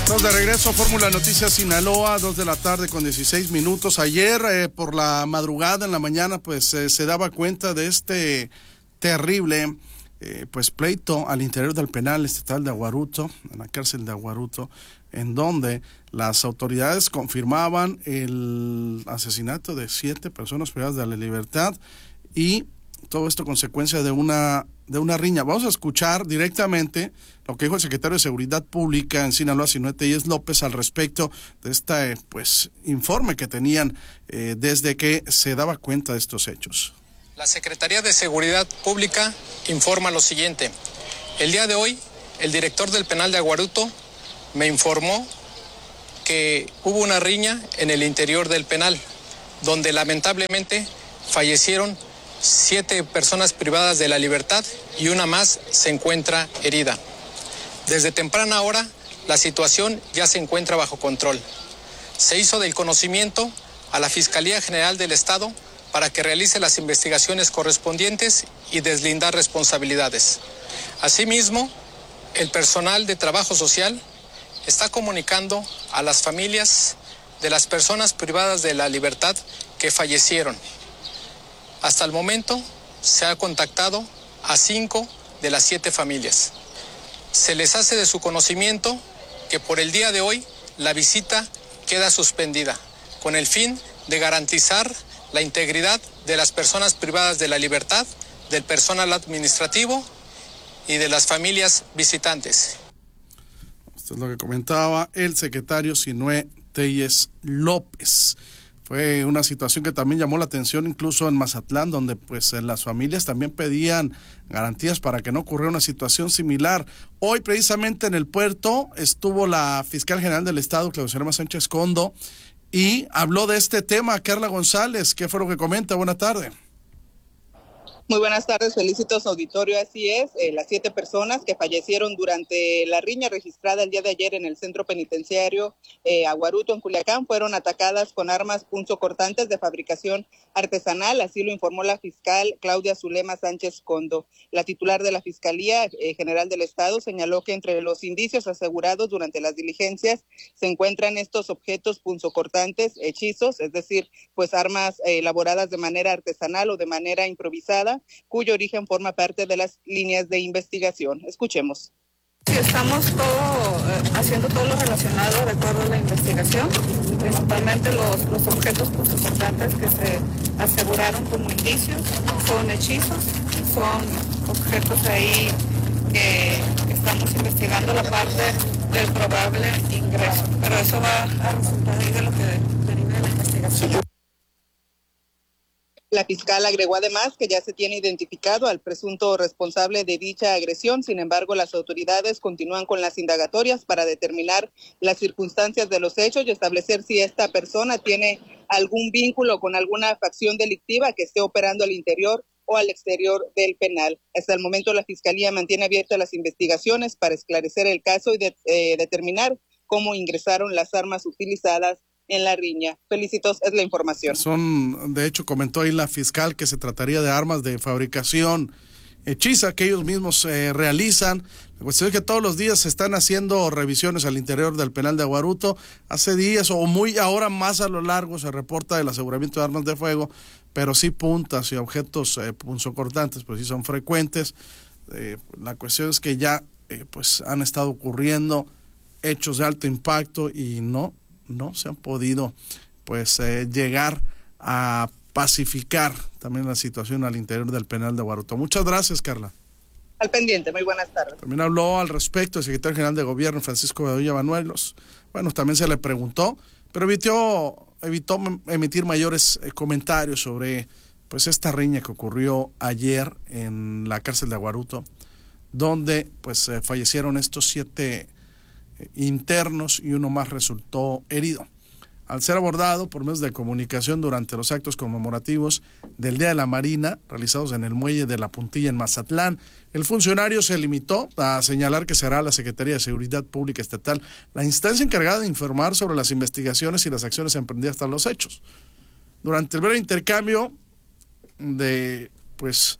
Estamos de regreso a Fórmula Noticias Sinaloa, 2 de la tarde con 16 minutos. Ayer por la madrugada, en la mañana, pues se daba cuenta de este terrible pleito al interior del penal estatal de Aguaruto, en la cárcel de Aguaruto, en donde las autoridades confirmaban el asesinato de 7 personas privadas de la libertad y todo esto consecuencia de una riña. Vamos a escuchar directamente lo que dijo el secretario de Seguridad Pública en Sinaloa, Sinue Tellez López, al respecto de este informe que tenían desde que se daba cuenta de estos hechos. La Secretaría de Seguridad Pública informa lo siguiente. El día de hoy, el director del penal de Aguaruto me informó que hubo una riña en el interior del penal, donde lamentablemente fallecieron 7 personas privadas de la libertad y una más se encuentra herida. Desde temprana hora, la situación ya se encuentra bajo control. Se hizo del conocimiento a la Fiscalía General del Estado para que realice las investigaciones correspondientes y deslindar responsabilidades. Asimismo, el personal de trabajo social está comunicando a las familias de las personas privadas de la libertad que fallecieron. Hasta el momento se ha contactado a 5 de las 7 familias. Se les hace de su conocimiento que por el día de hoy la visita queda suspendida, con el fin de garantizar la integridad de las personas privadas de la libertad, del personal administrativo y de las familias visitantes. Esto es lo que comentaba el secretario Sinue Tellez López. Fue una situación que también llamó la atención incluso en Mazatlán, donde las familias también pedían garantías para que no ocurriera una situación similar. Hoy precisamente en el puerto estuvo la fiscal general del estado, Claudia Sánchez Condo, y habló de este tema. Carla González, ¿qué fue lo que comenta? Buenas tardes. Muy buenas tardes, felicitos auditorio. Así es, las 7 personas que fallecieron durante la riña registrada el día de ayer en el centro penitenciario Aguaruto en Culiacán fueron atacadas con armas punzocortantes de fabricación artesanal, así lo informó la fiscal Claudia Zulema Sánchez Condo. La titular de la Fiscalía General del Estado señaló que entre los indicios asegurados durante las diligencias se encuentran estos objetos punzocortantes, hechizos, es decir, armas elaboradas de manera artesanal o de manera improvisada, cuyo origen forma parte de las líneas de investigación. Escuchemos. Sí, estamos haciendo todo lo relacionado de acuerdo a la investigación, principalmente los objetos punzocortantes que se aseguraron como indicios, son hechizos, son objetos ahí que estamos investigando la parte del probable ingreso, pero eso va a resultar de lo que derive de la investigación. La fiscal agregó además que ya se tiene identificado al presunto responsable de dicha agresión. Sin embargo, las autoridades continúan con las indagatorias para determinar las circunstancias de los hechos y establecer si esta persona tiene algún vínculo con alguna facción delictiva que esté operando al interior o al exterior del penal. Hasta el momento, la Fiscalía mantiene abiertas las investigaciones para esclarecer el caso y determinar cómo ingresaron las armas utilizadas en la riña. Felicitos, es la información. De hecho, comentó ahí la fiscal que se trataría de armas de fabricación hechiza que ellos mismos realizan. La cuestión es que todos los días se están haciendo revisiones al interior del penal de Aguaruto. Hace días o ahora más a lo largo se reporta el aseguramiento de armas de fuego, pero sí puntas y objetos punzocortantes, pues sí son frecuentes. La cuestión es que ya han estado ocurriendo hechos de alto impacto y no se han podido llegar a pacificar también la situación al interior del penal de Aguaruto. Muchas gracias, Carla. Al pendiente, muy buenas tardes. También habló al respecto el secretario general de Gobierno, Francisco Bedoya Banuelos. Bueno, también se le preguntó, pero evitó emitir mayores comentarios sobre esta riña que ocurrió ayer en la cárcel de Aguaruto, donde fallecieron estos 7 internos y uno más resultó herido. Al ser abordado por medios de comunicación durante los actos conmemorativos del Día de la Marina realizados en el muelle de La Puntilla en Mazatlán, el funcionario se limitó a señalar que será la Secretaría de Seguridad Pública Estatal la instancia encargada de informar sobre las investigaciones y las acciones emprendidas tras los hechos. Durante el breve intercambio de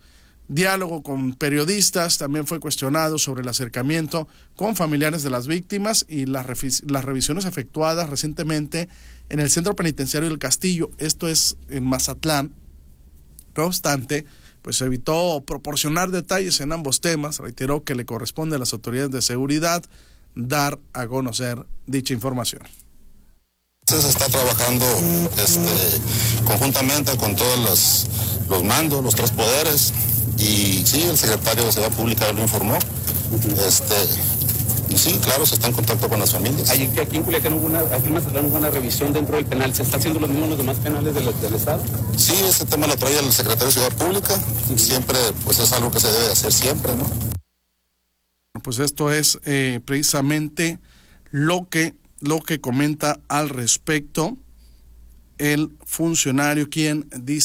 diálogo con periodistas, también fue cuestionado sobre el acercamiento con familiares de las víctimas y las revisiones efectuadas recientemente en el Centro Penitenciario del Castillo, esto es en Mazatlán. No obstante, pues evitó proporcionar detalles en ambos temas, reiteró que le corresponde a las autoridades de seguridad dar a conocer dicha información. Se está trabajando conjuntamente con todos los mandos, los tres poderes, y sí, el secretario de Seguridad Pública lo informó. Y sí, claro, se está en contacto con las familias. Aquí en Culiacán hubo una revisión dentro del penal. ¿Se está haciendo lo mismo en los demás penales del Estado? Sí, ese tema lo trae el secretario de Seguridad Pública. Siempre, pues es algo que se debe hacer siempre, ¿no? Pues esto es precisamente lo que comenta al respecto el funcionario, quien dice